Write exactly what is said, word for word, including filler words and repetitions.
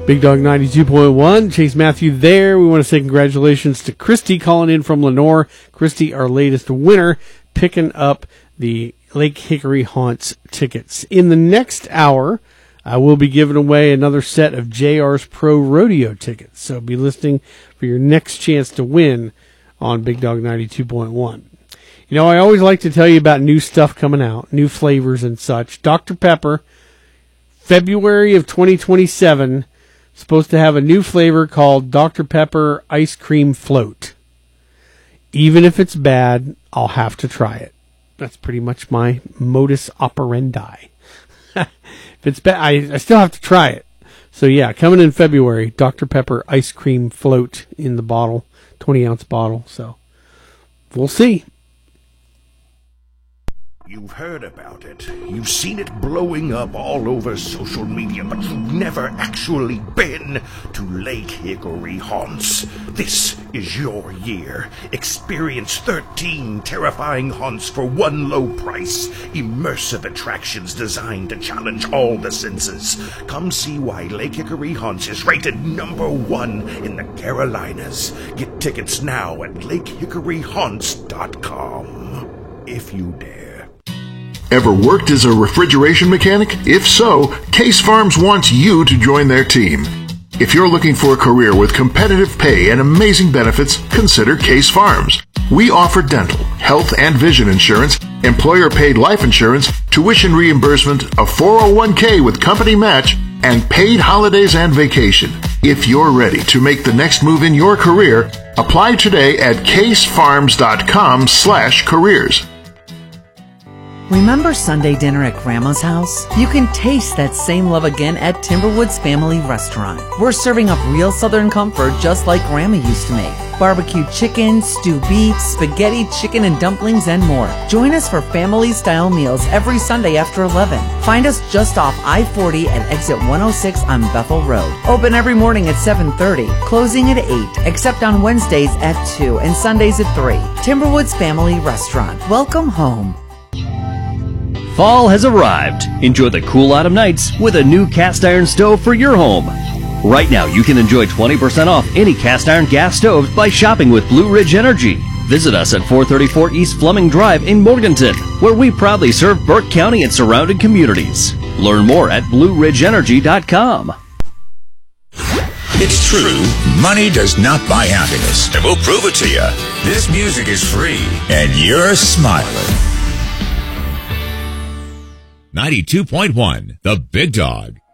Big Dog ninety-two point one, Chase Matthew there. We want to say congratulations to Christy calling in from Lenore. Christy, our latest winner, picking up the Lake Hickory Haunts tickets. In the next hour, I will be giving away another set of J R's Pro Rodeo tickets. So be listening for your next chance to win on Big Dog ninety-two point one. You know, I always like to tell you about new stuff coming out, new flavors and such. Doctor Pepper, February of twenty twenty-seven, supposed to have a new flavor called Doctor Pepper Ice Cream Float. Even if it's bad, I'll have to try it. That's pretty much my modus operandi. If it's bad, I, I still have to try it. So yeah, coming in February, Doctor Pepper Ice Cream Float in the bottle, twenty ounce bottle. So we'll see. You've heard about it. You've seen it blowing up all over social media, but you've never actually been to Lake Hickory Haunts. This is your year. Experience thirteen terrifying haunts for one low price. Immersive attractions designed to challenge all the senses. Come see why Lake Hickory Haunts is rated number one in the Carolinas. Get tickets now at lake hickory haunts dot com. If you dare. Ever worked as a refrigeration mechanic? If so, Case Farms wants you to join their team. If you're looking for a career with competitive pay and amazing benefits, consider Case Farms. We offer dental, health and vision insurance, employer-paid life insurance, tuition reimbursement, a four oh one k with company match, and paid holidays and vacation. If you're ready to make the next move in your career, apply today at case farms dot com slash careers. Remember Sunday dinner at Grandma's house? You can taste that same love again at Timberwoods Family Restaurant. We're serving up real Southern comfort just like Grandma used to make. Barbecue chicken, stew beef, spaghetti, chicken and dumplings, and more. Join us for family-style meals every Sunday after eleven. Find us just off I forty at exit one oh six on Bethel Road. Open every morning at seven thirty, closing at eight, except on Wednesdays at two and Sundays at three. Timberwoods Family Restaurant. Welcome home. Fall has arrived. Enjoy the cool autumn nights with a new cast iron stove for your home. Right now, you can enjoy twenty percent off any cast iron gas stoves by shopping with Blue Ridge Energy. Visit us at four thirty-four East Fleming Drive in Morganton, where we proudly serve Burke County and surrounding communities. Learn more at blue ridge energy dot com. It's true, money does not buy happiness, and we'll prove it to you. This music is free, and you're smiling. ninety-two point one, The Big Dog.